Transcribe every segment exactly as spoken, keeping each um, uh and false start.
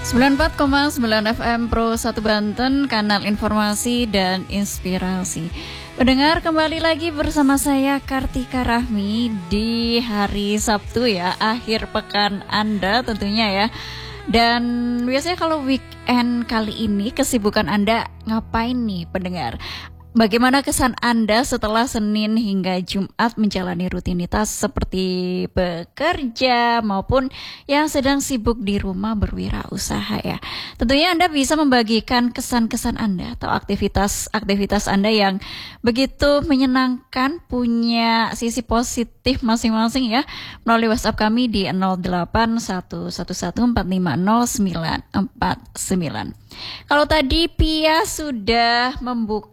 sembilan puluh empat koma sembilan F M Pro satu Banten, kanal informasi dan inspirasi. Pendengar, kembali lagi bersama saya Kartika Rahmi di hari Sabtu ya, akhir pekan Anda tentunya ya. Dan biasanya kalau weekend kali ini kesibukan Anda ngapain nih pendengar? Bagaimana kesan Anda setelah Senin hingga Jumat menjalani rutinitas seperti bekerja maupun yang sedang sibuk di rumah berwirausaha ya. Tentunya Anda bisa membagikan kesan-kesan Anda atau aktivitas-aktivitas Anda yang begitu menyenangkan, punya sisi positif masing-masing ya, melalui WhatsApp kami di nol delapan satu satu satu empat lima nol sembilan empat sembilan. Kalau tadi Pia sudah membuka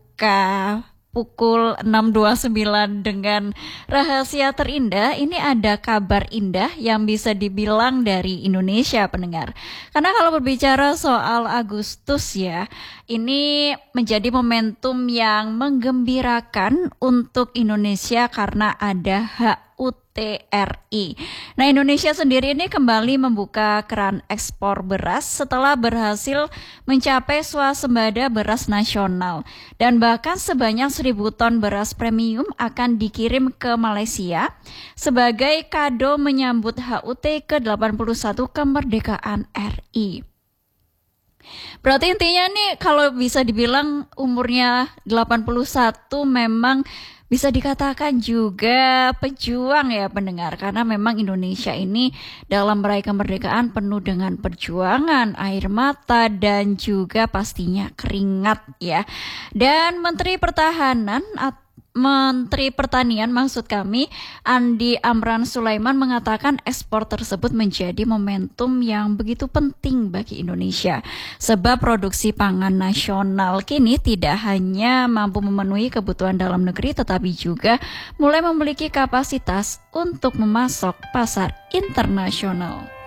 pukul enam dua puluh sembilan dengan rahasia terindah, ini ada kabar indah yang bisa dibilang dari Indonesia pendengar. Karena kalau berbicara soal Agustus ya, ini menjadi momentum yang menggembirakan untuk Indonesia karena ada H U T R I. Nah, Indonesia sendiri ini kembali membuka keran ekspor beras setelah berhasil mencapai swasembada beras nasional. Dan bahkan sebanyak seribu ton beras premium akan dikirim ke Malaysia sebagai kado menyambut H U T ke delapan puluh satu kemerdekaan R I. Berarti intinya nih kalau bisa dibilang umurnya delapan puluh satu memang bisa dikatakan juga pejuang ya pendengar, karena memang Indonesia ini dalam meraih kemerdekaan penuh dengan perjuangan, air mata dan juga pastinya keringat ya. Dan Menteri Pertahanan atau Menteri Pertanian maksud kami Andi Amran Sulaiman mengatakan ekspor tersebut menjadi momentum yang begitu penting bagi Indonesia sebab produksi pangan nasional kini tidak hanya mampu memenuhi kebutuhan dalam negeri tetapi juga mulai memiliki kapasitas untuk memasok pasar internasional.